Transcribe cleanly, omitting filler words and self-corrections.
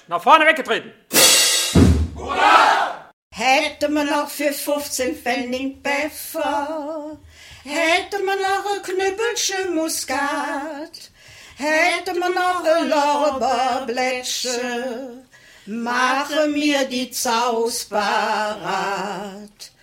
nach vorne weggetreten. Hätte man noch für 15 Pfennig Pfeffer, hätte man noch ein Knüppelchen Muskat, hätte man noch ein Lorbeerblättchen, mache mir die Zaus parat.